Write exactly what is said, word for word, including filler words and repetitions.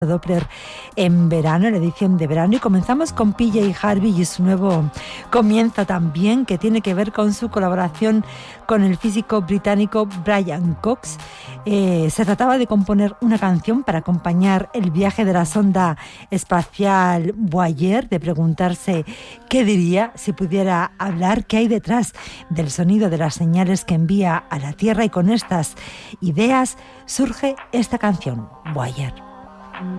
Doppler en verano, en la edición de verano, y comenzamos con P J Harvey y su nuevo comienzo también, que tiene que ver con su colaboración con el físico británico Brian Cox. Eh, se trataba de componer una canción para acompañar el viaje de la sonda espacial Voyager, de preguntarse qué diría si pudiera hablar, qué hay detrás del sonido de las señales que envía a la Tierra, y con estas ideas surge esta canción, Voyager.